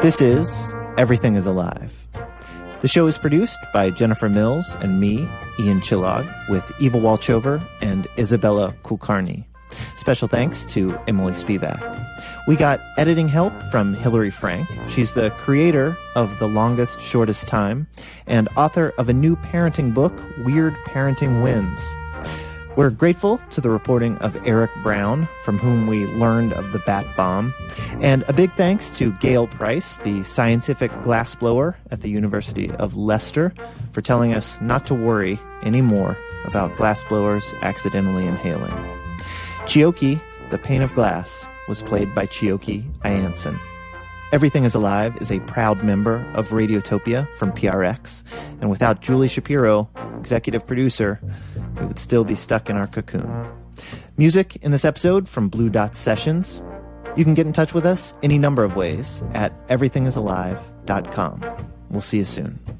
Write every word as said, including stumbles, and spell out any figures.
This is Everything is Alive. The show is produced by Jennifer Mills and me, Ian Chillog, with Eva Walchover and Isabella Kulkarni. Special thanks to Emily Spivak. We got editing help from Hillary Frank. She's the creator of The Longest Shortest Time and author of a new parenting book, Weird Parenting Wins. We're grateful to the reporting of Eric Brown, from whom we learned of the bat bomb. And a big thanks to Gail Price, the scientific glassblower at the University of Leicester, for telling us not to worry anymore about glassblowers accidentally inhaling. Chioki, the pane of glass, was played by Chioki Ayanson. Everything is Alive is a proud member of Radiotopia from P R X, and without Julie Shapiro, executive producer, we would still be stuck in our cocoon. Music in this episode from Blue Dot Sessions. You can get in touch with us any number of ways at everything is alive dot com. We'll see you soon.